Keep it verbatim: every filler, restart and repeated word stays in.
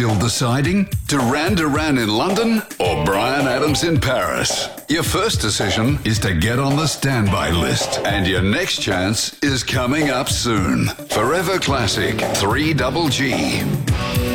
Still deciding? Duran Duran in London or Bryan Adams in Paris? Your first decision is to get on the standby list, and your next chance is coming up soon. Forever Classic three G G.